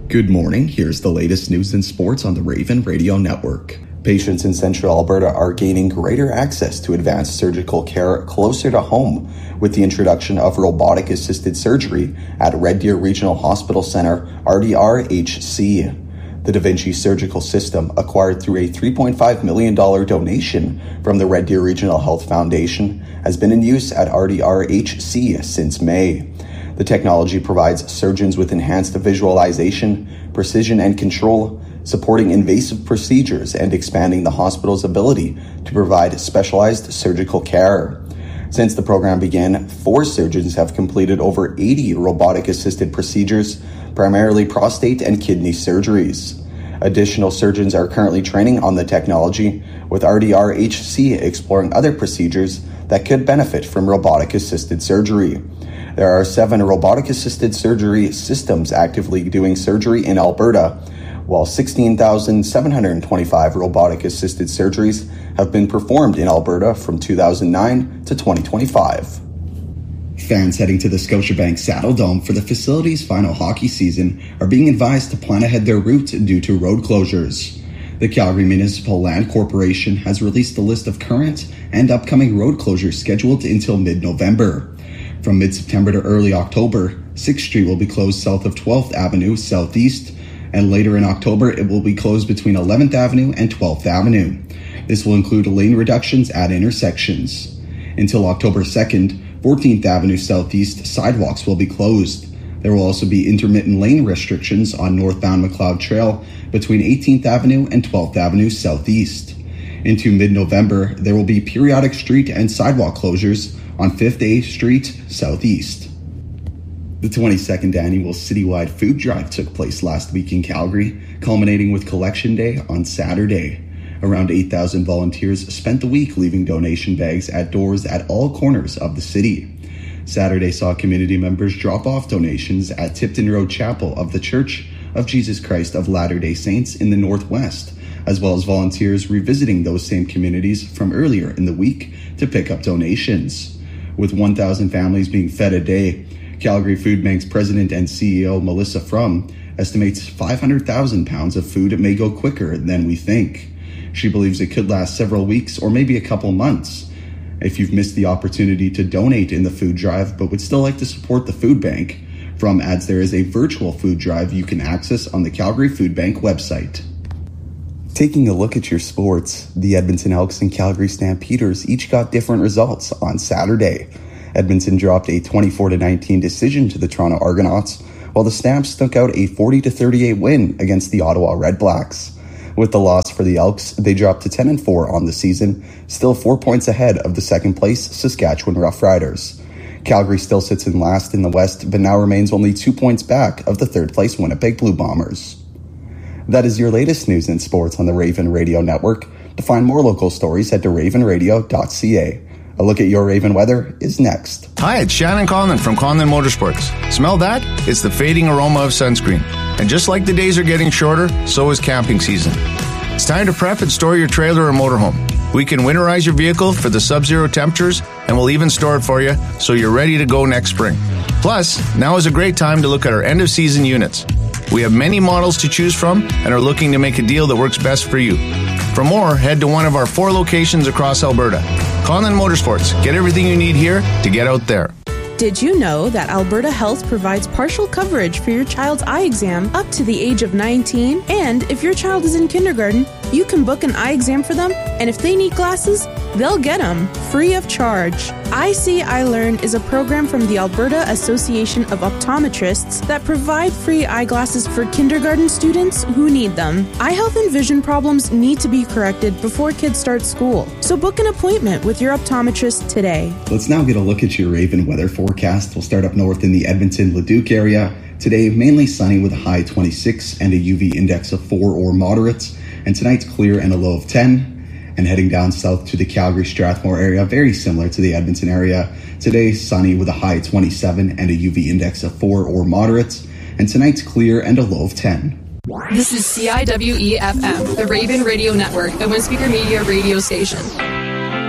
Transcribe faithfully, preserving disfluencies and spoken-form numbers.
Good morning. Here's the latest news and sports on the Raven Radio Network. Patients in Central Alberta are gaining greater access to advanced surgical care closer to home with the introduction of robotic-assisted surgery at Red Deer Regional Hospital Centre, R D R H C. The Da Vinci surgical system, acquired through a three point five million dollars donation from the Red Deer Regional Health Foundation, has been in use at R D R H C since May. The technology provides surgeons with enhanced visualization, precision and control, supporting invasive procedures and expanding the hospital's ability to provide specialized surgical care. Since the program began, four surgeons have completed over eighty robotic-assisted procedures, primarily prostate and kidney surgeries. Additional surgeons are currently training on the technology, with R D R H C exploring other procedures that could benefit from robotic-assisted surgery. There are seven robotic-assisted surgery systems actively doing surgery in Alberta, while sixteen thousand seven hundred twenty-five robotic-assisted surgeries have been performed in Alberta from two thousand nine to twenty twenty-five. Fans heading to the Scotiabank Saddledome for the facility's final hockey season are being advised to plan ahead their route due to road closures. The Calgary Municipal Land Corporation has released a list of current and upcoming road closures scheduled until mid-November. From mid-September to early October, sixth Street will be closed south of twelfth Avenue Southeast, and later in October it will be closed between eleventh Avenue and twelfth Avenue. This will include lane reductions at intersections. Until October second, fourteenth Avenue Southeast sidewalks will be closed. There will also be intermittent lane restrictions on northbound McLeod Trail between eighteenth Avenue and twelfth Avenue Southeast. Into mid-November, there will be periodic street and sidewalk closures on fifth A Street Southeast. The twenty-second annual citywide food drive took place last week in Calgary, culminating with Collection Day on Saturday. Around eight thousand volunteers spent the week leaving donation bags at doors at all corners of the city. Saturday saw community members drop off donations at Tipton Road Chapel of the Church of Jesus Christ of Latter-day Saints in the Northwest, as well as volunteers revisiting those same communities from earlier in the week to pick up donations. With one thousand families being fed a day, Calgary Food Bank's president and C E O Melissa Frum estimates five hundred thousand pounds of food may go quicker than we think. She believes it could last several weeks or maybe a couple months. If you've missed the opportunity to donate in the food drive but would still like to support the food bank, Frum adds there is a virtual food drive you can access on the Calgary Food Bank website. Taking a look at your sports, the Edmonton Elks and Calgary Stampeders each got different results on Saturday. Edmonton dropped a twenty-four to nineteen decision to the Toronto Argonauts, while the Stamps stuck out a forty to thirty-eight win against the Ottawa Redblacks. With the loss for the Elks, they dropped to ten and four on the season, still four points ahead of the second place Saskatchewan Roughriders. Calgary still sits in last in the West, but now remains only two points back of the third place Winnipeg Blue Bombers. That is your latest news and sports on the Raven Radio Network. To find more local stories, head to raven radio dot c a. A look at your Raven weather is next. Hi, it's Shannon Conlon from Conlon Motorsports. Smell that? It's the fading aroma of sunscreen. And just like the days are getting shorter, so is camping season. It's time to prep and store your trailer or motorhome. We can winterize your vehicle for the sub-zero temperatures, and we'll even store it for you so you're ready to go next spring. Plus, now is a great time to look at our end-of-season units. We have many models to choose from and are looking to make a deal that works best for you. For more, head to one of our four locations across Alberta. Conlon Motorsports. Get everything you need here to get out there. Did you know that Alberta Health provides partial coverage for your child's eye exam up to the age of nineteen? And if your child is in kindergarten, you can book an eye exam for them, and if they need glasses, they'll get them free of charge. I See, I Learn is a program from the Alberta Association of Optometrists that provide free eyeglasses for kindergarten students who need them. Eye health and vision problems need to be corrected before kids start school, so book an appointment with your optometrist today. Let's now get a look at your Raven weather forecast. We'll start up north in the Edmonton-Leduc area. Today, mainly sunny with a high twenty-six and a U V index of four or moderate. And tonight's clear and a low of ten. And heading down south to the Calgary-Strathmore area, very similar to the Edmonton area. Today, sunny with a high twenty-seven and a U V index of four or moderate. And tonight's clear and a low of ten. This is C I W E F M, the Raven Radio Network, the One Speaker Media radio station.